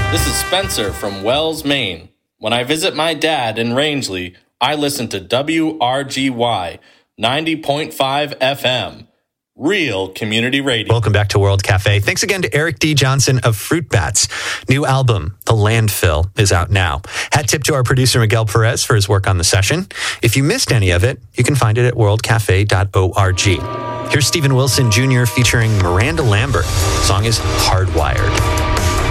This is Spencer from Wells, Maine. When I visit my dad in Rangeley, I listen to WRGY 90.5 FM. Real community radio. Welcome back to World Cafe. Thanks again to Eric D. Johnson of Fruit Bats. New album, The Landfill, is out now. Hat tip to our producer, Miguel Perez, for his work on the session. If you missed any of it, you can find it at worldcafe.org. Here's Stephen Wilson Jr. featuring Miranda Lambert. The song is Hardwired.